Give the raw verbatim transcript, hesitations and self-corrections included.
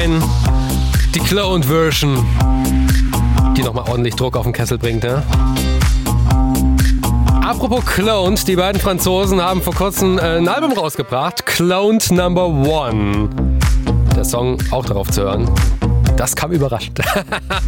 rein. Die Cloned Version, die nochmal ordentlich Druck auf den Kessel bringt, ja? Apropos Cloned, die beiden Franzosen haben vor kurzem ein Album rausgebracht, Cloned Number One. Der Song auch darauf zu hören, das kam überraschend.